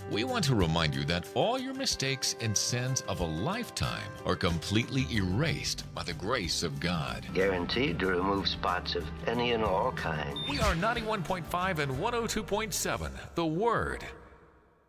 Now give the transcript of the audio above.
We want to remind you that all your mistakes and sins of a lifetime are completely erased by the grace of God. Guaranteed to remove spots of any and all kinds. We are 91.5 and 102.7, The Word.